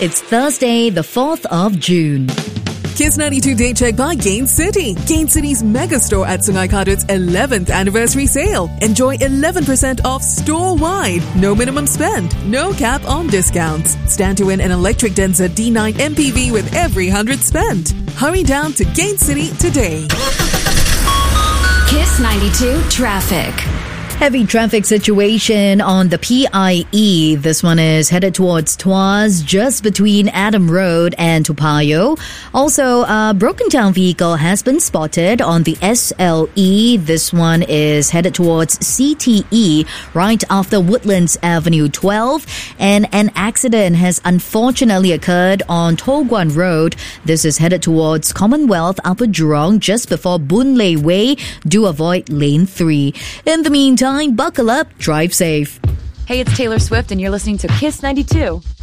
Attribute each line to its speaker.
Speaker 1: It's Thursday, the 4th of June.
Speaker 2: Kiss 92 Day Check by Gain City. Gain City's mega store at Sungai Kadut's 11th anniversary sale. Enjoy 11% off store-wide. No minimum spend. No cap on discounts. Stand to win an electric Denza D9 MPV with every 100 spent. Hurry down to Gain City today.
Speaker 3: Kiss 92 Traffic.
Speaker 1: Heavy traffic situation on the PIE. This one is headed towards Tuas, just between Adam Road and Toa. Also, a broken down vehicle has been spotted on the SLE. This one is headed towards CTE, right after Woodlands Avenue 12. And an accident has unfortunately occurred on Toh Guan Road. This is headed towards Commonwealth, Upper Jurong, just before Boon Lay Way. Do avoid lane 3. In the meantime, buckle up, drive safe.
Speaker 4: Hey, it's Taylor Swift, and you're listening to Kiss 92.